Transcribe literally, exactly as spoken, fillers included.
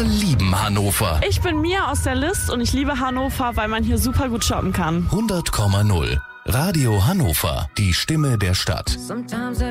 Wir lieben Hannover. Ich bin Mia aus der List und ich liebe Hannover, weil man hier super gut shoppen kann. hundert Komma null. Radio Hannover. Die Stimme der Stadt. Sometimes I